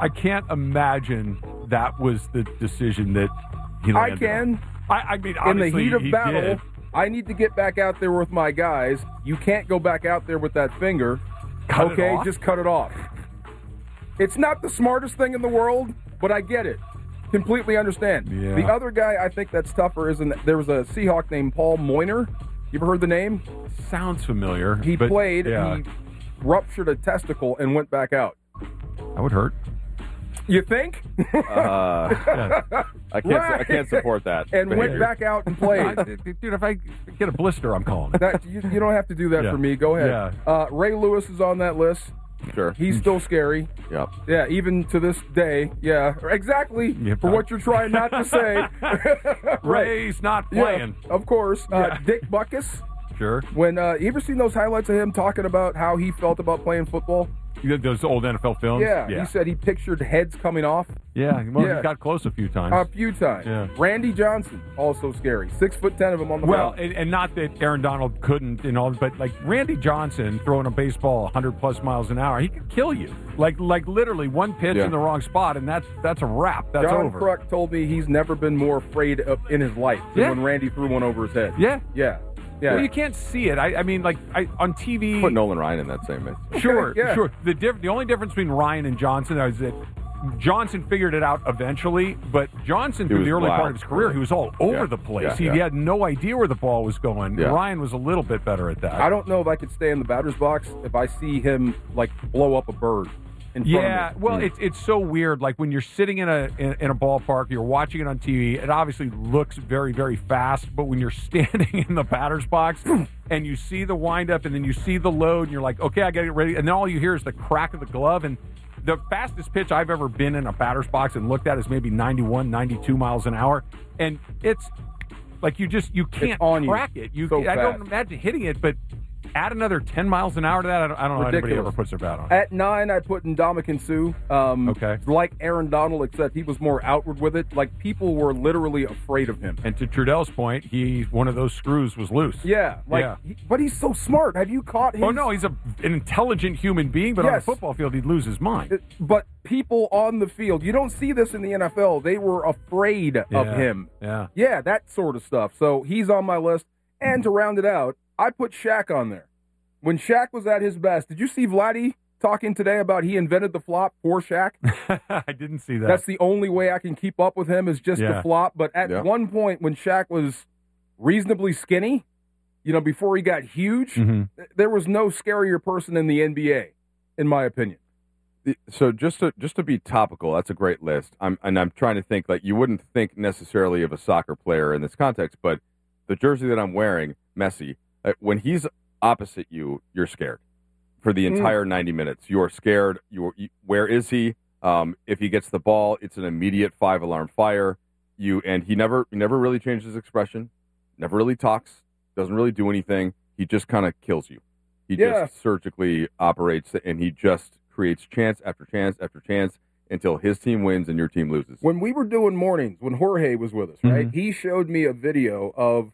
I can't imagine that was the decision that he landed I can. I mean, in the obviously heat of he battle, did. I need to get back out there with my guys. You can't go back out there with that finger. Cut it okay, off? just cut it off. It's not the smartest thing in the world, but I get it. Completely understand. Yeah. The other guy I think that's tougher there was a Seahawk named Paul Moyner. You ever heard the name? Sounds familiar. He but, played, Yeah, he ruptured a testicle and went back out. that would hurt. You think? I can't support that. And behavior. went back out and played. Dude, if I get a blister, I'm calling it. That, you don't have to do that Yeah. for me. Go ahead. Yeah. Ray Lewis is on that list. Sure. He's still scary. Yep. Yeah, even to this day. Yeah, exactly. Yep. For what you're trying not to say. Right. Ray's not playing. Yeah, of course. Dick Butkus. Sure. When you ever seen those highlights of him talking about how he felt about playing football? Those old NFL films? Yeah, Yeah. he said he pictured heads coming off Yeah, well, Yeah. he got close a few times. a few times. Yeah. Randy Johnson, also scary. 6'10" of him on the Well, mound. and not that Aaron Donald couldn't and all, but like Randy Johnson throwing a baseball 100+ miles an hour, he could kill you. Like literally one pitch Yeah. in the wrong spot, and that's a wrap. That's John over. Kruk told me he's never been more afraid in his life than Yeah. when Randy threw one over his head. Yeah. Yeah. Yeah. Well, you can't see it. I mean, like on TV. Put Nolan Ryan in that same mix. Sure, yeah. sure. The only difference between Ryan and Johnson is that Johnson figured it out eventually, but Johnson, through was the early wild. part of his career, he was all over Yeah. the place. Yeah, He yeah. had no idea where the ball was going. Yeah. Ryan was a little bit better at that. I don't know if I could stay in the batter's box if I see him like blow up a bird in front Yeah, of me. well, it's so weird. Like when you're sitting in a ballpark, you're watching it on TV. It obviously looks very, very fast. But when you're standing in the batter's box and you see the windup and then you see the load, and you're like, okay, I got to get ready. And then all you hear is the crack of the glove. And the fastest pitch I've ever been in a batter's box and looked at is maybe 91, 92 miles an hour. And it's like you can't on you. track it. So I don't fast. imagine hitting it, but add another 10 miles an hour to that. I don't know how anybody Ridiculous. ever puts their bat on it. At 9, I put Ndamukong Suh. Okay. Like Aaron Donald, except he was more outward with it. Like, people were literally afraid of him. And to Trudell's point, one of those screws was loose. Yeah. Like, Yeah. but he's so smart. Have you caught him? Oh, no, he's an intelligent human being, but on a Yes. football field, he'd lose his mind. But people on the field, you don't see this in the NFL. They were afraid of Yeah. him. Yeah. Yeah, that sort of stuff. So he's on my list. And to round it out, I put Shaq on there. When Shaq was at his best, did you see Vladdy talking today about he invented the flop for Shaq? I didn't see that. That's the only way I can keep up with him is just Yeah. the flop. But at Yeah. one point when Shaq was reasonably skinny, before he got huge, Mhm. there was no scarier person in the NBA, in my opinion. So just to be topical, that's a great list. I'm trying to think, like, you wouldn't think necessarily of a soccer player in this context, but the jersey that I'm wearing, Messi, when he's opposite you, you're scared for the entire 90 minutes. You are scared. Where is he? If he gets the ball, it's an immediate 5-alarm fire. And he never really changes his expression, never really talks, doesn't really do anything. He just kind of kills you. He just surgically operates, and he just creates chance after chance after chance until his team wins and your team loses. When we were doing mornings, when Jorge was with us, right, he showed me a video of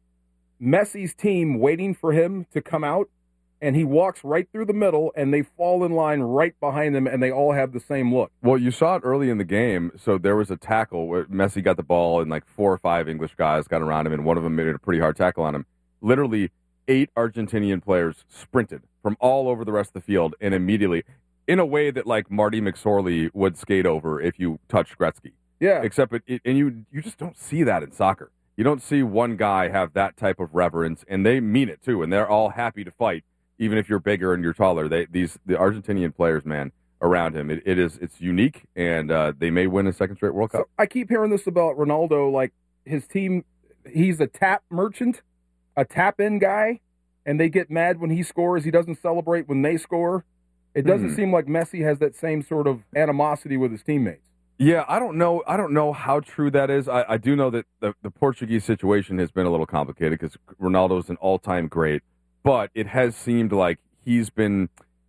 Messi's team waiting for him to come out, and he walks right through the middle, and they fall in line right behind him, and they all have the same look. Well, you saw it early in the game. So there was a tackle where Messi got the ball, and like 4 or 5 English guys got around him, and one of them made a pretty hard tackle on him. Literally, 8 Argentinian players sprinted from all over the rest of the field, and immediately, in a way that like Marty McSorley would skate over if you touched Gretzky. Yeah. Except you just don't see that in soccer. You don't see one guy have that type of reverence, and they mean it too, and they're all happy to fight, even if you're bigger and you're taller. The Argentinian players, man, around him, it's unique, and they may win a second straight World Cup. So I keep hearing this about Ronaldo, like his team, he's a tap merchant, a tap-in guy, and they get mad when he scores. He doesn't celebrate when they score. It doesn't seem like Messi has that same sort of animosity with his teammates. Yeah, I don't know how true that is. I do know that the Portuguese situation has been a little complicated because Ronaldo is an all-time great, but it has seemed like it's been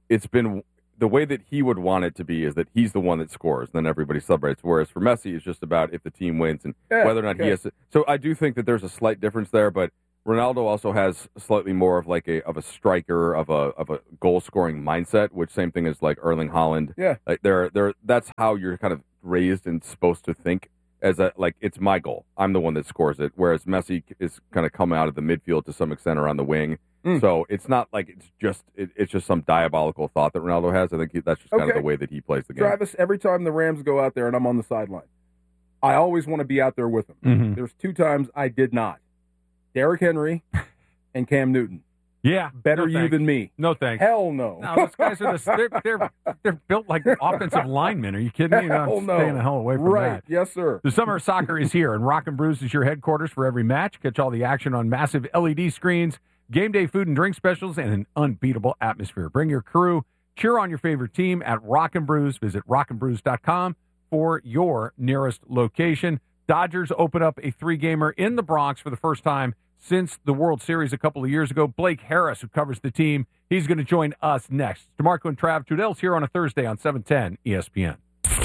the way that he would want it to be is that he's the one that scores, then everybody celebrates. Whereas for Messi, it's just about if the team wins and whether or not he has to. So I do think that there's a slight difference there, but Ronaldo also has slightly more of like a striker of a goal scoring mindset, which same thing as like Erling Haaland. Yeah. Like that's how you're kind of raised and supposed to think, as like it's my goal. I'm the one that scores it. Whereas Messi is kind of coming out of the midfield to some extent or on the wing. So it's not like it's just some diabolical thought that Ronaldo has. I think that's just kind of the way that he plays the game. Travis, every time the Rams go out there and I'm on the sideline, I always want to be out there with them. Mm-hmm. There's 2 times I did not. Derrick Henry and Cam Newton. Yeah, Better you than me. No thanks. Hell no. No, those guys are they're built like offensive linemen. Are you kidding me? Hell no. Staying the hell away from right. that. Yes, sir. The summer of soccer is here, and Rock and Brews is your headquarters for every match. Catch all the action on massive LED screens, game day food and drink specials, and an unbeatable atmosphere. Bring your crew. Cheer on your favorite team at Rock and Brews. Visit rockandbrews.com for your nearest location. Dodgers open up a 3-gamer in the Bronx for the first time since the World Series a couple of years ago. Blake Harris, who covers the team, he's going to join us next. DeMarco and Trav Trudell's here on a Thursday on 710 ESPN.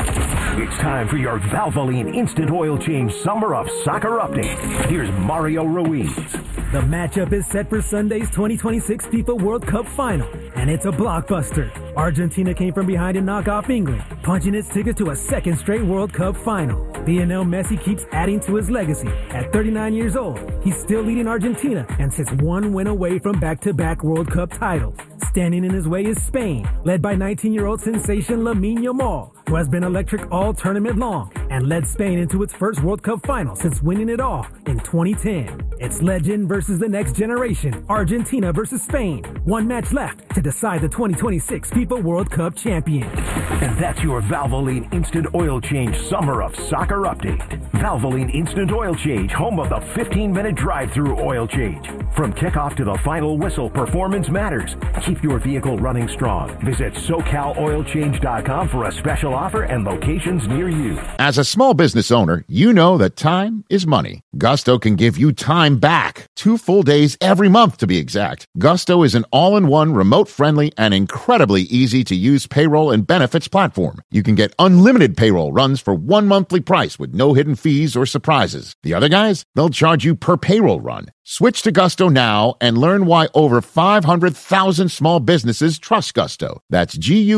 It's time for your Valvoline Instant Oil Change Summer of Soccer Update. Here's Mario Ruiz. The matchup is set for Sunday's 2026 FIFA World Cup Final, and it's a blockbuster. Argentina came from behind to knock off England, punching its ticket to a second straight World Cup Final. Lionel Messi keeps adding to his legacy. At 39 years old, he's still leading Argentina and sits 1 win away from back-to-back World Cup titles. Standing in his way is Spain, led by 19-year-old sensation Lamine Yamal, who has been electric all tournament long and led Spain into its first World Cup final since winning it all in 2010. It's legend versus the next generation, Argentina versus Spain. 1 match left to decide the 2026 FIFA World Cup champion. And that's your Valvoline Instant Oil Change Summer of Soccer Update. Valvoline Instant Oil Change, home of the 15-minute drive-through oil change. From kickoff to the final whistle, performance matters. Keep your vehicle running strong. Visit SoCalOilChange.com for a special offer and locations near you. As a small business owner, you know that time is money. Gusto can give you time back. 2 full days every month, to be exact. Gusto is an all-in-one, remote-friendly, and incredibly easy-to-use payroll and benefits platform. You can get unlimited payroll runs for 1 monthly price with no hidden fees or surprises. The other guys, they'll charge you per payroll run. Switch to Gusto now and learn why over 500,000 small businesses trust Gusto. That's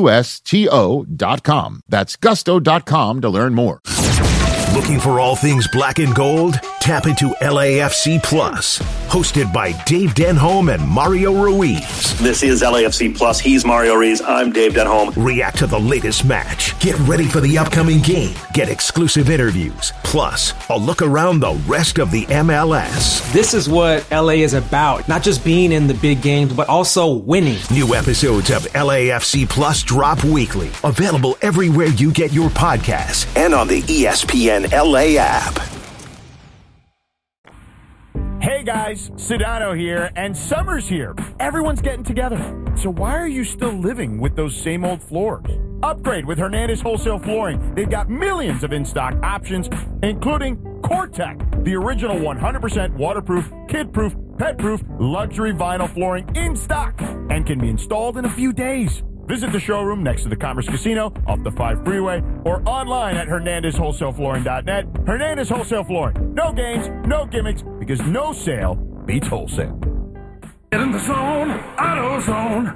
GUSTO.com. That's gusto.com to learn more. Looking for all things black and gold? Tap into LAFC Plus, hosted by Dave Denholm and Mario Ruiz. This is LAFC Plus. He's Mario Ruiz. I'm Dave Denholm. React to the latest match. Get ready for the upcoming game. Get exclusive interviews. Plus, a look around the rest of the MLS. This is what LA is about. Not just being in the big games, but also winning. New episodes of LAFC Plus drop weekly. Available everywhere you get your podcasts and on the ESPN LA app. Hey guys, Sedano here, and summer's here. Everyone's getting together. So why are you still living with those same old floors? Upgrade with Hernandez Wholesale Flooring. They've got millions of in-stock options, including CoreTech, the original 100% waterproof, kid-proof, pet-proof, luxury vinyl flooring in stock and can be installed in a few days. Visit the showroom next to the Commerce Casino off the 5 freeway or online at HernandezWholesaleFlooring.net. Hernandez Wholesale Flooring. No games, no gimmicks, because no sale beats wholesale. Get in the zone, AutoZone.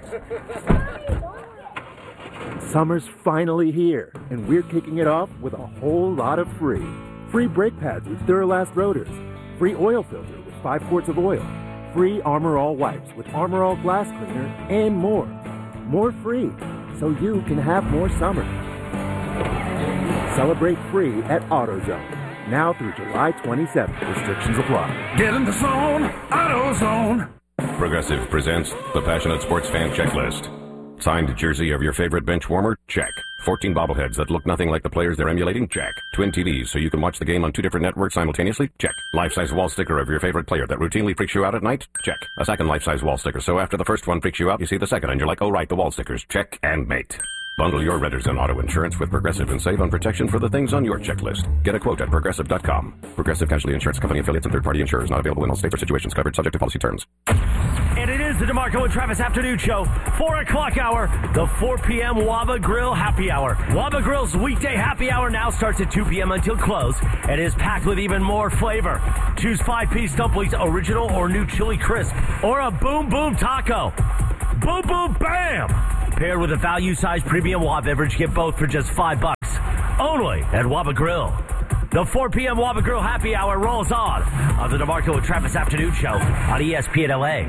Summer's finally here, and we're kicking it off with a whole lot of free. Free brake pads with Duralast rotors. Free oil filter with 5 quarts of oil. Free Armor All wipes with Armor All glass cleaner, and more. More free, so you can have more summer. Celebrate free at AutoZone. Now through July 27th. Restrictions apply. Get in the zone, AutoZone. Progressive presents the Passionate Sports Fan Checklist. Signed jersey of your favorite bench warmer? Check. 14 bobbleheads that look nothing like the players they're emulating? Check. Twin TVs so you can watch the game on 2 different networks simultaneously? Check. Life-size wall sticker of your favorite player that routinely freaks you out at night? Check. A second life-size wall sticker so after the first one freaks you out, you see the second and you're like, oh right, the wall stickers. Check and mate. Bundle your renters and auto insurance with Progressive and save on protection for the things on your checklist. Get a quote at Progressive.com. Progressive Casualty Insurance Company affiliates and third-party insurers not available in all states or situations covered subject to policy terms. And it is is the DeMarco and Travis Afternoon Show, 4 o'clock hour, the 4 p.m. Waba Grill Happy Hour. Waba Grill's weekday happy hour now starts at 2 p.m. until close and is packed with even more flavor. Choose 5-piece dumplings, original or new chili crisp, or a Boom Boom Taco. Boom Boom Bam! Paired with a value-sized premium Waba beverage, get both for just $5. Only at Waba Grill. The 4 p.m. Waba Grill Happy Hour rolls on the DeMarco and Travis Afternoon Show on ESPN LA.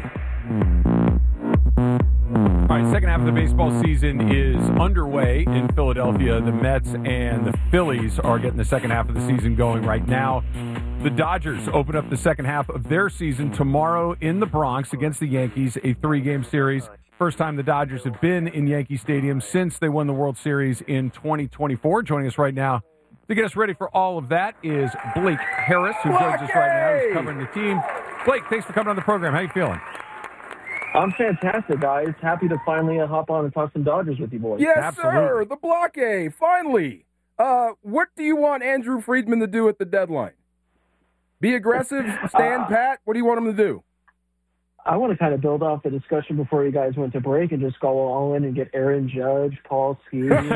All right, second half of the baseball season is underway in Philadelphia. The Mets and the Phillies are getting the second half of the season going right now. The Dodgers open up the second half of their season tomorrow in the Bronx against the Yankees, a 3-game series. First time the Dodgers have been in Yankee Stadium since they won the World Series in 2024. Joining us right now to get us ready for all of that is Blake Harris, who joins us right now. He's covering the team. Blake, thanks for coming on the program. How you feeling? I'm fantastic, guys. Happy to finally hop on and talk some Dodgers with you boys. Yes, Absolutely. sir. The Block A, finally. What do you want Andrew Friedman to do at the deadline? Be aggressive, stand pat? What do you want him to do? I want to kind of build off the discussion before you guys went to break and just go all in and get Aaron Judge, Paul Skeens,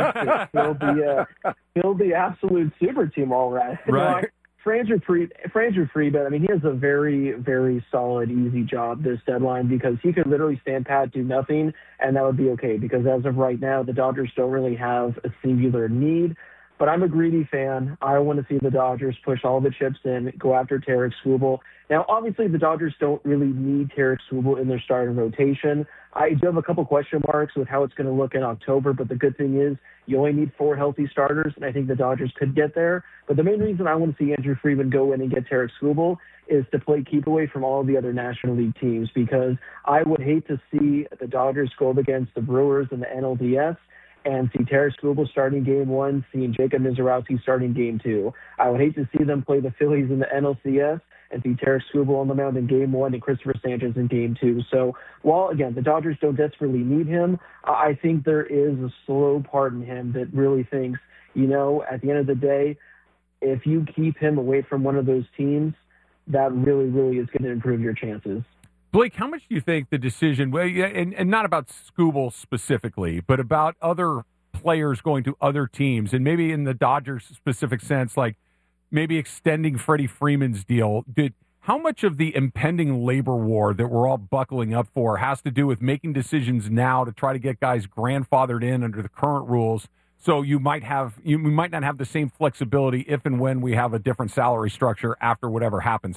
build the absolute super team all right. Right. Andrew Friedman, I mean, he has a very, very solid, easy job this deadline because he could literally stand pat, do nothing, and that would be okay because as of right now, the Dodgers don't really have a singular need. But I'm a greedy fan. I want to see the Dodgers push all the chips in, go after Tarek Skubal. Now, obviously, the Dodgers don't really need Tarek Skubal in their starting rotation. I do have a couple question marks with how it's going to look in October, but the good thing is you only need 4 healthy starters, and I think the Dodgers could get there. But the main reason I want to see Andrew Friedman go in and get Tarek Skubal is to play keep away from all the other National League teams because I would hate to see the Dodgers go up against the Brewers in the NLDS and see Tarek Skubal starting Game 1, seeing Jacob Mizorowski starting Game 2. I would hate to see them play the Phillies in the NLCS and see Tarek Skubal on the mound in Game 1 and Christopher Sanchez in Game 2. So while, again, the Dodgers don't desperately need him, I think there is a slow part in him that really thinks, you know, at the end of the day, if you keep him away from one of those teams, that really, really is going to improve your chances. Blake, how much do you think the decision, and not about Skubal specifically, but about other players going to other teams, and maybe in the Dodgers specific sense, like maybe extending Freddie Freeman's deal, how much of the impending labor war that we're all buckling up for has to do with making decisions now to try to get guys grandfathered in under the current rules so you might not have the same flexibility if and when we have a different salary structure after whatever happens?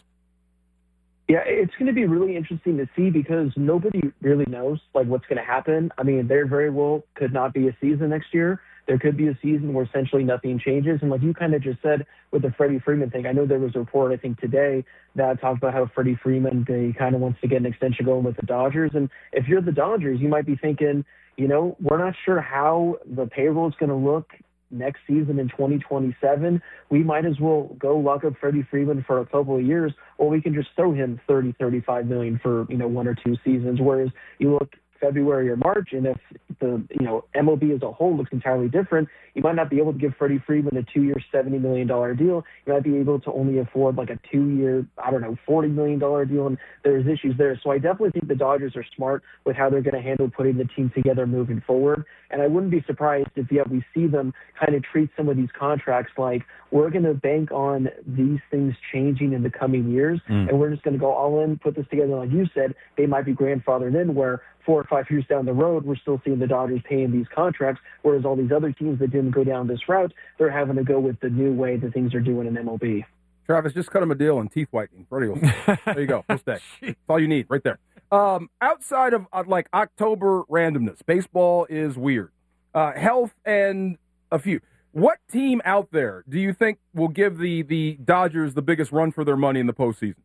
Yeah, it's going to be really interesting to see because nobody really knows like what's going to happen. I mean, there very well could not be a season next year. There could be a season where essentially nothing changes. And like you kind of just said with the Freddie Freeman thing, I know there was a report, I think today, that talked about how Freddie Freeman, he kind of wants to get an extension going with the Dodgers. And if you're the Dodgers, you might be thinking, you know, we're not sure how the payroll is going to look next season in 2027, we might as well go lock up Freddie Freeman for a couple of years, or we can just throw him $30-35 million for, you know, 1 or 2 seasons. Whereas you look February or March, and if the, you know, MLB as a whole looks entirely different, you might not be able to give Freddie Freeman a 2-year, $70 million deal. You might be able to only afford like a 2-year, I don't know, $40 million deal, and there's issues there. So I definitely think the Dodgers are smart with how they're going to handle putting the team together moving forward. And I wouldn't be surprised if we see them kind of treat some of these contracts like we're going to bank on these things changing in the coming years, and we're just going to go all in, put this together. Like you said, they might be grandfathered in where 4 or 5 years down the road, we're still seeing the Dodgers paying these contracts, whereas all these other teams that didn't go down this route, they're having to go with the new way that things are doing in MLB. Travis, just cut him a deal on teeth whitening. There you go. Full stack. That's all you need right there. Outside of like October randomness, baseball is weird. Health and a few. What team out there do you think will give the Dodgers the biggest run for their money in the postseason?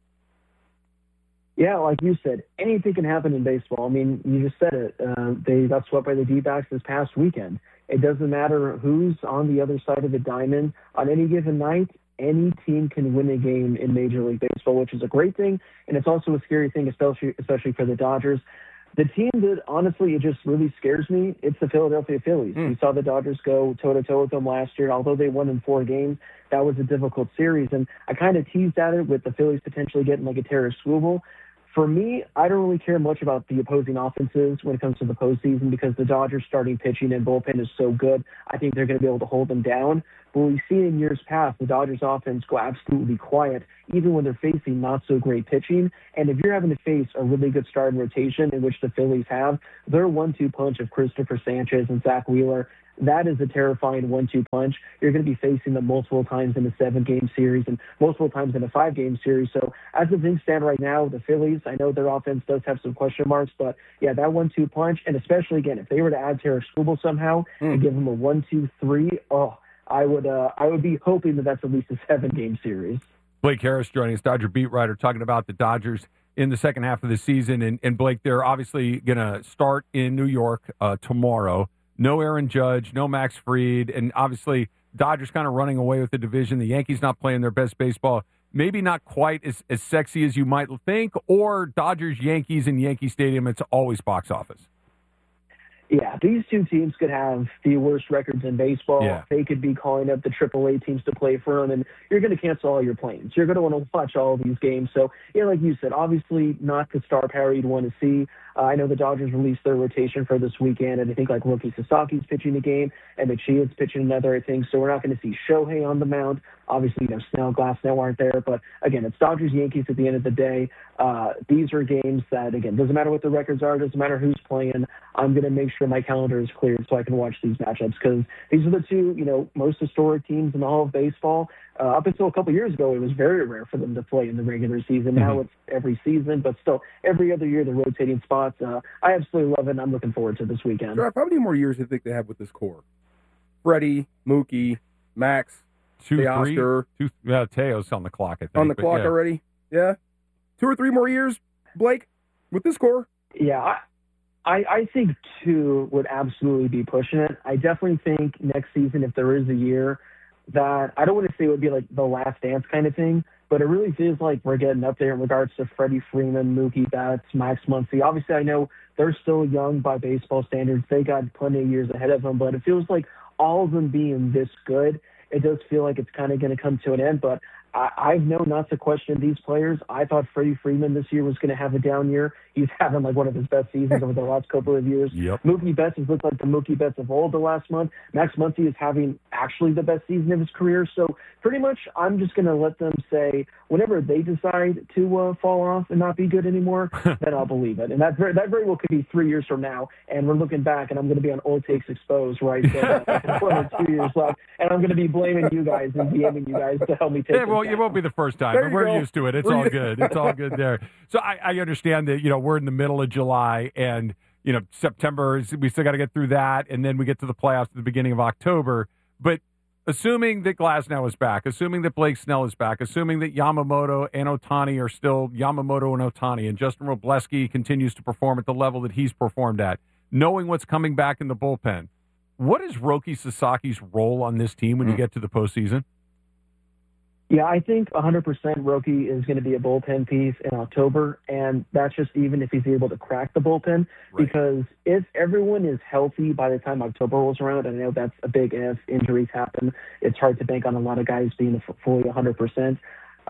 Yeah, like you said, anything can happen in baseball. I mean, you just said it. They got swept by the D-backs this past weekend. It doesn't matter who's on the other side of the diamond. On any given night, any team can win a game in Major League Baseball, which is a great thing, and it's also a scary thing, especially for the Dodgers. The team that, honestly, it just really scares me, it's the Philadelphia Phillies. We saw the Dodgers go toe-to-toe with them last year. Although they won in 4 games, that was a difficult series. And I kind of teased at it with the Phillies potentially getting like a Tarek Skubal. For me, I don't really care much about the opposing offenses when it comes to the postseason because the Dodgers' starting pitching and bullpen is so good. I think they're going to be able to hold them down. But we've seen in years past the Dodgers' offense go absolutely quiet, even when they're facing not-so-great pitching. And if you're having to face a really good starting rotation, in which the Phillies have, their 1-2 punch of Christopher Sanchez and Zach Wheeler, that is a terrifying 1-2 punch. You're going to be facing them multiple times in a 7-game series and multiple times in a 5-game series. So as the things stand right now, the Phillies, I know their offense does have some question marks, but yeah, that 1-2 punch, and especially again, if they were to add Tarik Skubal somehow and give them a 1-2-3, I would be hoping that that's at least a 7-game series. Blake Harris joining us, Dodger beat writer, talking about the Dodgers in the second half of the season. And Blake, they're obviously going to start in New York tomorrow. No Aaron Judge, no Max Fried, and obviously Dodgers kind of running away with the division. The Yankees not playing their best baseball. Maybe not quite as sexy as you might think, or Dodgers, Yankees in Yankee Stadium, it's always box office. Yeah, these two teams could have the worst records in baseball. Yeah. They could be calling up the AAA teams to play for them, and you're going to cancel all your plans. You're going to want to watch all of these games. So, yeah, like you said, obviously not the star power you'd want to see. I know the Dodgers released their rotation for this weekend, and I think like Roki Sasaki's pitching a game, and Machia's pitching another, I think. So we're not going to see Shohei on the mound. Obviously, Snell, Glasnow aren't there. But, again, it's Dodgers-Yankees at the end of the day. These are games that, again, doesn't matter what the records are, doesn't matter who's playing. I'm going to make sure my calendar is cleared so I can watch these matchups because these are the two, most historic teams in all of baseball. Up until a couple years ago, it was very rare for them to play in the regular season. Now it's every season, but still, every other year, they're rotating spots. I absolutely love it, and I'm looking forward to this weekend. How many more years do you think they have with this core? Freddie, Mookie, Max, Teoscar. Teo's on the clock, I think. On the clock already? Yeah. 2 or 3 more years, Blake, with this core? Yeah, I think 2 would absolutely be pushing it. I definitely think next season, if there is a year that I don't want to say it would be like the last dance kind of thing, but it really feels like we're getting up there in regards to Freddie Freeman, Mookie Betts, Max Muncy. Obviously, I know they're still young by baseball standards. They got plenty of years ahead of them, but it feels like all of them being this good, it does feel like it's kind of going to come to an end. But I've known not to question these players. I thought Freddie Freeman this year was going to have a down year. He's having like one of his best seasons over the last couple of years. Yep. Mookie Betts has looked like the Mookie Betts of old the last month. Max Muncy is having actually the best season of his career. So pretty much I'm just going to let them say whenever they decide to fall off and not be good anymore, then I'll believe it. And that very well could be 3 years from now. And we're looking back and I'm going to be on Old Takes Exposed, right? So 2 years left. And I'm going to be blaming you guys and DMing you guys to help me take it. It won't be the first time, but we're used to it. It's all good. It's all good there. So I understand that, we're in the middle of July and, September, we still got to get through that. And then we get to the playoffs at the beginning of October. But assuming that Glasnow is back, assuming that Blake Snell is back, assuming that Yamamoto and Ohtani are still Yamamoto and Ohtani, and Justin Robleski continues to perform at the level that he's performed at, knowing what's coming back in the bullpen, what is Roki Sasaki's role on this team when you get to the postseason? Yeah, I think 100% Roki is going to be a bullpen piece in October, and that's just even if he's able to crack the bullpen, because if everyone is healthy by the time October rolls around, and I know that's a big if, injuries happen, it's hard to bank on a lot of guys being fully 100%.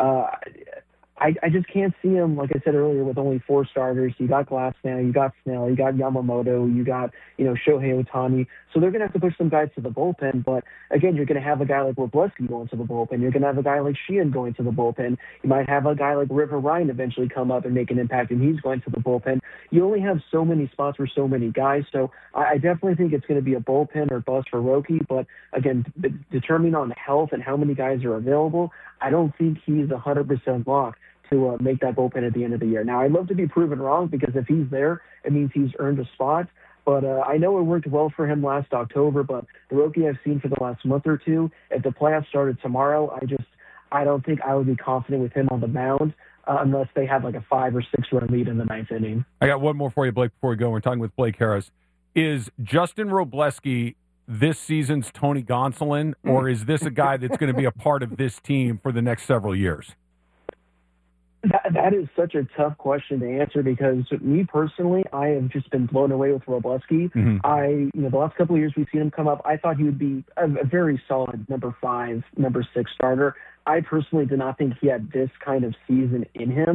I just can't see him, like I said earlier, with only 4 starters. You got Glasnow, you got Snell, you got Yamamoto, you got, Shohei Ohtani. So they're going to have to push some guys to the bullpen. But, again, you're going to have a guy like Robleski going to the bullpen. You're going to have a guy like Sheehan going to the bullpen. You might have a guy like River Ryan eventually come up and make an impact, and he's going to the bullpen. You only have so many spots for so many guys. So I definitely think it's going to be a bullpen or bust for Roki. But, again, determining on health and how many guys are available, I don't think he's 100% locked to make that bullpen at the end of the year. Now, I'd love to be proven wrong because if he's there, it means he's earned a spot. But I know it worked well for him last October, but the Roki I've seen for the last month or two, if the playoffs started tomorrow, I don't think I would be confident with him on the mound unless they have like a 5 or 6 run lead in the 9th inning. I got one more for you, Blake, before we go. We're talking with Blake Harris. Is Justin Robleski this season's Tony Gonsolin, or is this a guy that's going to be a part of this team for the next several years? That is such a tough question to answer because me personally, I have just been blown away with Robleski. The last couple of years we've seen him come up, I thought he would be a very solid number 5, number 6 starter. I personally did not think he had this kind of season in him.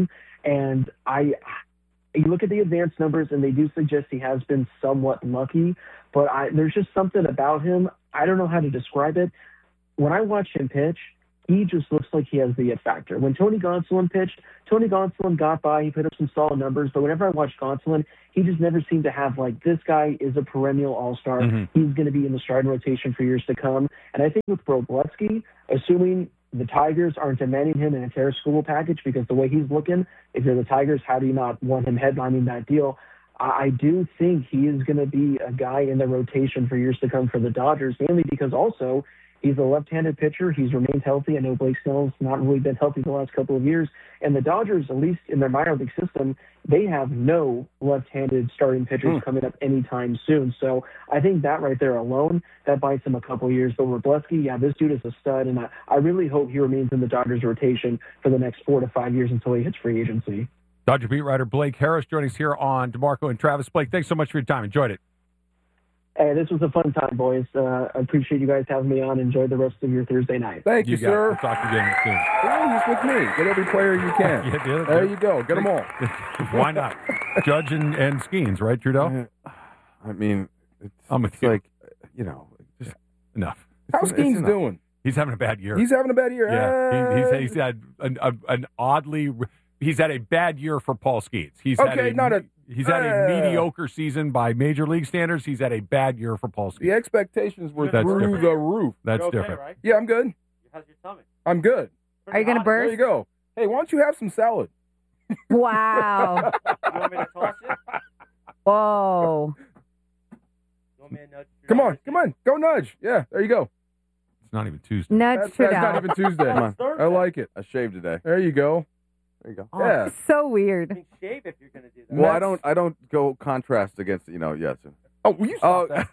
And you look at the advanced numbers, and they do suggest he has been somewhat lucky, but there's just something about him. I don't know how to describe it. When I watch him pitch, he just looks like he has the it factor. When Tony Gonsolin pitched, Tony Gonsolin got by. He put up some solid numbers, but whenever I watch Gonsolin, he just never seemed to have, like, this guy is a perennial all-star. Mm-hmm. He's going to be in the starting rotation for years to come. And I think with Wroblewski, assuming the Tigers aren't demanding him in a Terrace School package, because the way he's looking, if you're the Tigers, how do you not want him headlining that deal? I do think he is going to be a guy in the rotation for years to come for the Dodgers, mainly because also he's a left-handed pitcher. He's remained healthy. I know Blake Snell's not really been healthy the last couple of years. And the Dodgers, at least in their minor league system, they have no left-handed starting pitchers coming up anytime soon. So I think that right there alone, that bites him a couple of years. But Wroblewski, yeah, this dude is a stud, and I really hope he remains in the Dodgers rotation for the next 4 to 5 years until he hits free agency. Dodger beat writer Blake Harris joining us here on DeMarco and Travis. Blake, thanks so much for your time. Enjoyed it. Hey, this was a fun time, boys. I appreciate you guys having me on. Enjoy the rest of your Thursday night. Thank you, sir. We'll talk again soon. Yeah, he's with me. Get every player you can. Yeah, there you go. Get them all. Why not? Judge and Skeens, right, Trudeau? I mean, it's like, you know, just enough. How's Skeens doing? He's having a bad year. He's having a bad year. Yeah, he's had an oddly. He's had a bad year for Paul Skeens. He's had a mediocre season by Major League standards. He's had a bad year for Paul Skeens. The expectations were through the roof. That's different. Right? Yeah, I'm good. How's your stomach? I'm good. Are you going to burst? There you go. Hey, why don't you have some salad? Wow. You want me to toss it? Whoa. You want me to nudge? Come on. Go nudge. Yeah, there you go. It's not even Tuesday. Nudge That's not even Tuesday. Come on. I like it. I shaved today. There you go. There you go. Oh, Yeah. so weird. I mean, shave if you're going to do that. Well, I don't go contrast against, yes. Oh, will you stop that?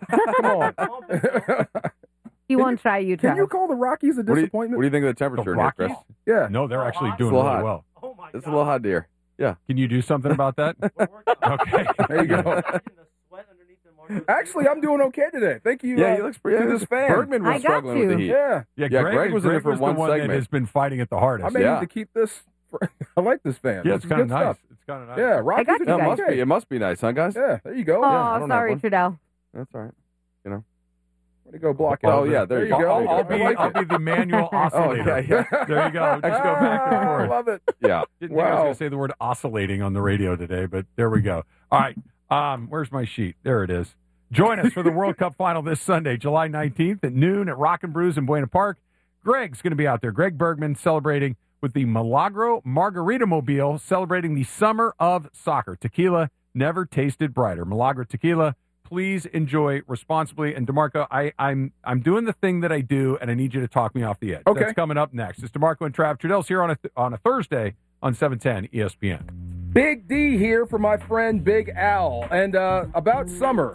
Come on. He won't try you, Can Travis. you call the Rockies a disappointment? What do you think of the temperature The in here, Chris? Rockies? Yeah. No, they're actually doing It's a little really hot. well. Oh, my God. It's a little hot, dear. Yeah. Can you do something about that? Okay. There you go. Imagine the sweat underneath the Marcos. Actually, I'm doing okay today. Thank you. Yeah, he looks pretty. to this fan. Bergman I was got struggling with the you. heat. Yeah. Greg was in there for was one the one that segment. has been fighting it the I hardest. may Yeah. need to keep this. I like this fan. Yeah, This it's is kind of good nice. stuff. It's kind of nice. Yeah, Rockies got you are No, guys. it must be nice, huh, guys? Yeah, there you go. Oh, I don't have sorry, one. Trudeau. That's all right. Way to go, block it. Oh, yeah, there you go. I'll be the manual oscillator. yeah. There you go. Just go back and I forth. love it. Yeah. Didn't think I was going to say the word oscillating on the radio today, but there we go. All right. Where's my sheet? There it is. Join us for the World Cup final this Sunday, July 19th at noon at Rock and Brews in Buena Park. Greg's going to be out there. Greg Bergman celebrating with the Milagro Margarita Mobile, celebrating the summer of soccer. Tequila never tasted brighter. Milagro Tequila. Please enjoy responsibly. And DeMarco, I'm doing the thing that I do, and I need you to talk me off the edge. Okay. That's coming up next. It's DeMarco and Trav. Trudell's here on a Thursday on 710 ESPN. Big D here for my friend Big Al. And about summer,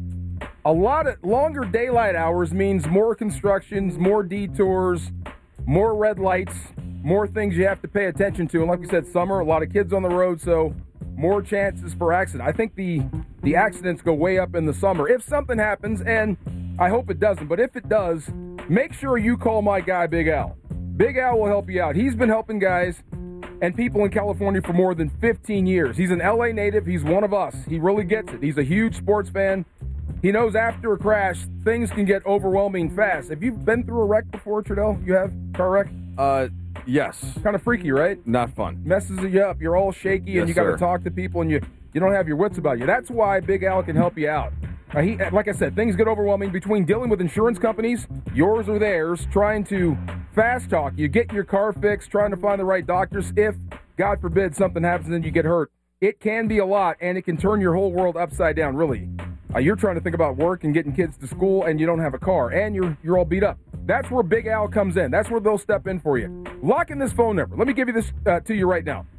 a lot of longer daylight hours means more constructions, more detours, more red lights, more things you have to pay attention to. And like we said, summer, a lot of kids on the road, so more chances for accident. I think the accidents go way up in the summer. If something happens, and I hope it doesn't, but if it does, make sure you call my guy Big Al. Big Al will help you out. He's been helping guys and people in California for more than 15 years. He's an LA native. He's one of us. He really gets it. He's a huge sports fan. He knows after a crash, things can get overwhelming fast. Have you been through a wreck before, Trudell? You have? Car wreck? Yes. Kind of freaky, right? Not fun. Messes you up. You're all shaky, Yes, and you got to sir. talk to people, and you don't have your wits about you. That's why Big Al can help you out. Like I said, things get overwhelming between dealing with insurance companies, yours or theirs, trying to fast talk you, get your car fixed, trying to find the right doctors. If, God forbid, something happens and you get hurt, it can be a lot, and it can turn your whole world upside down, really. You're trying to think about work and getting kids to school, and you don't have a car, and you're all beat up. That's where Big Al comes in. That's where they'll step in for you. Lock in this phone number. Let me give you this to you right now.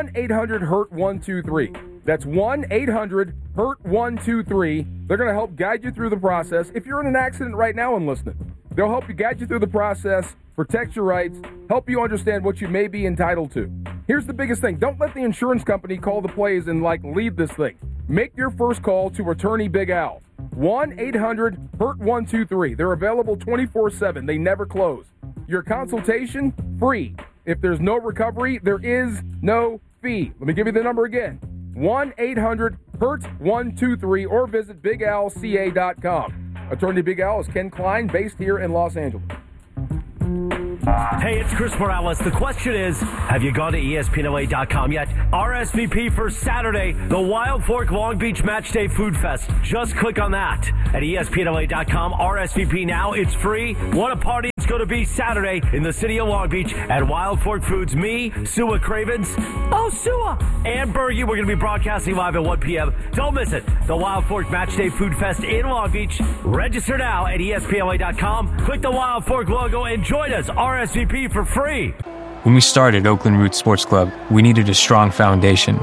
1-800-HURT-123. That's 1-800-HURT-123. They're going to help guide you through the process. If you're in an accident right now and listening, they'll help you guide you through the process, protect your rights, help you understand what you may be entitled to. Here's the biggest thing. Don't let the insurance company call the plays and, lead this thing. Make your first call to attorney Big Al. 1-800-HURT-123. They're available 24/7. They never close. Your consultation, free. If there's no recovery, there is no fee. Let me give you the number again. 1-800-HURT-123 or visit BigAlCA.com. Attorney Big Al is Ken Klein, based here in Los Angeles. Hey, it's Chris Morales. The question is, have you gone to ESPNLA.com yet? RSVP for Saturday, the Wild Fork Long Beach Match Day Food Fest. Just click on that at ESPNLA.com. RSVP now. It's free. What a party it's going to be Saturday in the city of Long Beach at Wild Fork Foods. Me, Sua Cravens, Sua, and Bergie. We're going to be broadcasting live at 1 p.m. Don't miss it. The Wild Fork Match Day Food Fest in Long Beach. Register now at ESPNLA.com. Click the Wild Fork logo and join us. RSVP for free. When we started Oakland Roots Sports Club, we needed a strong foundation.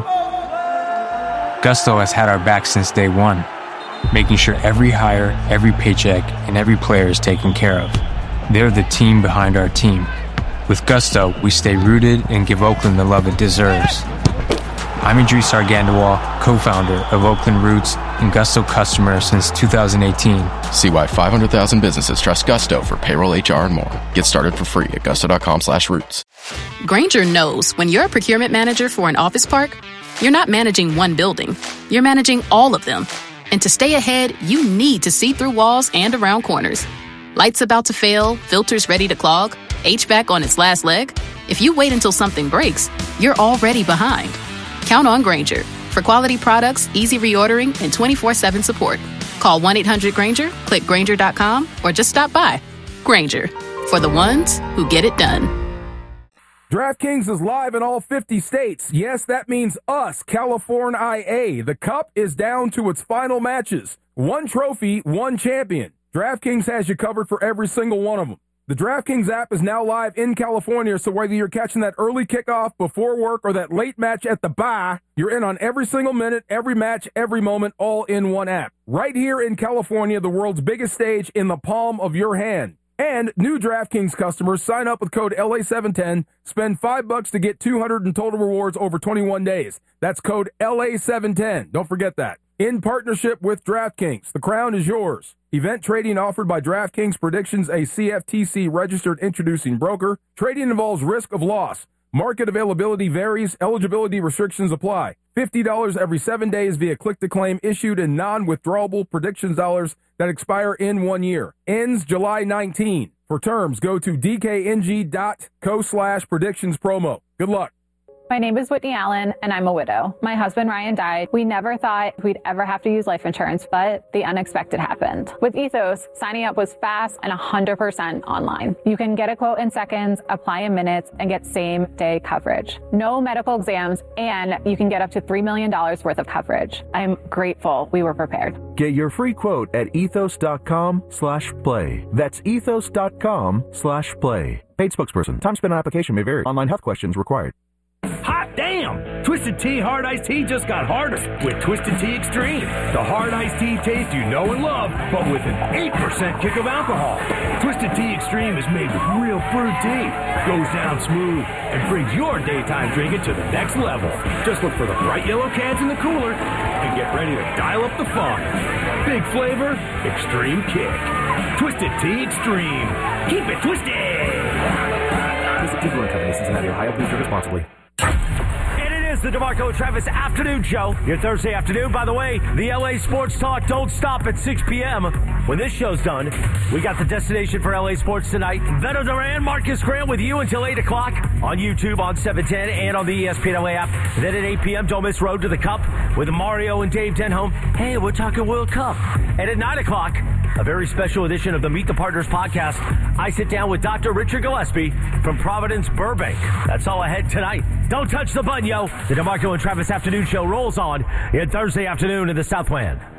Gusto has had our back since day one, making sure every hire, every paycheck, and every player is taken care of. They're the team behind our team. With Gusto, we stay rooted and give Oakland the love it deserves. I'm Idris Argandawal, co-founder of Oakland Roots and Gusto customer since 2018. See why 500,000 businesses trust Gusto for payroll, HR, and more. Get started for free at gusto.com/roots. Grainger knows when you're a procurement manager for an office park, you're not managing one building. You're managing all of them. And to stay ahead, you need to see through walls and around corners. Lights about to fail, filters ready to clog, HVAC on its last leg. If you wait until something breaks, you're already behind. Count on Grainger for quality products, easy reordering, and 24/7 support. Call 1-800-GRAINGER, click Grainger.com, or just stop by. Grainger, for the ones who get it done. DraftKings is live in all 50 states. Yes, that means us, California. The Cup is down to its final matches. One trophy, one champion. DraftKings has you covered for every single one of them. The DraftKings app is now live in California, so whether you're catching that early kickoff before work or that late match at the bar, you're in on every single minute, every match, every moment, all in one app. Right here in California, the world's biggest stage in the palm of your hand. And new DraftKings customers sign up with code LA710, spend $5 to get $200 in total rewards over 21 days. That's code LA710. Don't forget that. In partnership with DraftKings, the crown is yours. Event trading offered by DraftKings Predictions, a CFTC registered introducing broker. Trading involves risk of loss. Market availability varies. Eligibility restrictions apply. $50 every 7 days via click-to-claim issued in non-withdrawable predictions dollars that expire in 1 year. Ends July 19. For terms, go to dkng.co/predictions promo. Good luck. My name is Whitney Allen, and I'm a widow. My husband, Ryan, died. We never thought we'd ever have to use life insurance, but the unexpected happened. With Ethos, signing up was fast and 100% online. You can get a quote in seconds, apply in minutes, and get same-day coverage. No medical exams, and you can get up to $3 million worth of coverage. I'm grateful we were prepared. Get your free quote at ethos.com/play. That's ethos.com/play. Paid spokesperson. Time spent on application may vary. Online health questions required. Hot damn! Twisted Tea Hard Iced Tea just got harder with Twisted Tea Extreme. The hard iced tea taste you know and love, but with an 8% kick of alcohol. Twisted Tea Extreme is made with real brewed tea, goes down smooth, and brings your daytime drinking to the next level. Just look for the bright yellow cans in the cooler and get ready to dial up the fun. Big flavor, extreme kick. Twisted Tea Extreme. Keep it twisted! Twisted Tea Brewing Company, Cincinnati, Ohio. Please drink responsibly. And it is the DeMarco and Travis Afternoon Show. Your Thursday afternoon. By the way, the LA Sports Talk don't stop at 6 p.m. When this show's done, we got the destination for LA Sports tonight. Beto Duran, Marcus Grant with you until 8 o'clock on YouTube on 710 and on the ESPN LA app. Then at 8 p.m., don't miss Road to the Cup with Mario and Dave Denholm. Hey, we're talking World Cup. And at 9 o'clock, a very special edition of the Meet the Partners podcast. I sit down with Dr. Richard Gillespie from Providence, Burbank. That's all ahead tonight. Don't touch the button, yo. The DeMarco and Travis Afternoon Show rolls on Thursday afternoon in the Southland.